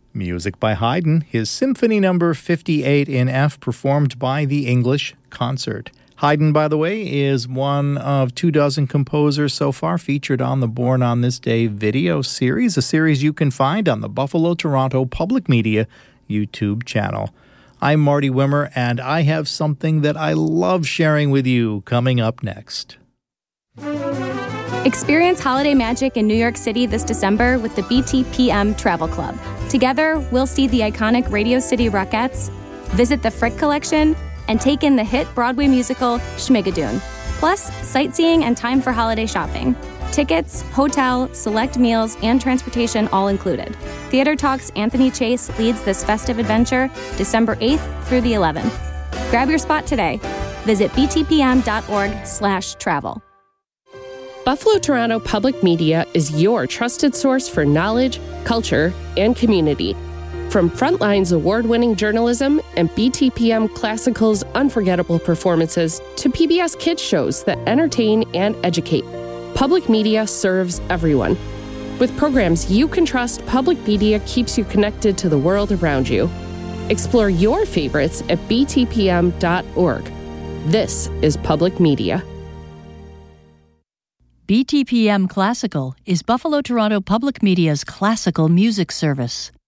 Music by Haydn, his Symphony No. 58 in F, performed by the English Concert. Haydn, by the way, is one of 24 composers so far featured on the Born on This Day video series, a series you can find on the Buffalo Toronto Public Media YouTube channel. I'm Marty Wimmer, and I have something that I love sharing with you coming up next. Experience holiday magic in New York City this December with the BTPM Travel Club. Together, we'll see the iconic Radio City Rockettes, visit the Frick Collection, and take in the hit Broadway musical Schmigadoon. Plus, sightseeing and time for holiday shopping. Tickets, hotel, select meals, and transportation all included. Theater Talk's Anthony Chase leads this festive adventure December 8th through the 11th. Grab your spot today. Visit btpm.org/travel. Buffalo Toronto Public Media is your trusted source for knowledge, culture, and community. From Frontline's award-winning journalism and BTPM Classical's unforgettable performances to PBS Kids shows that entertain and educate, Public Media serves everyone. With programs you can trust, Public Media keeps you connected to the world around you. Explore your favorites at btpm.org. This is Public Media. BTPM Classical is Buffalo Toronto Public Media's classical music service.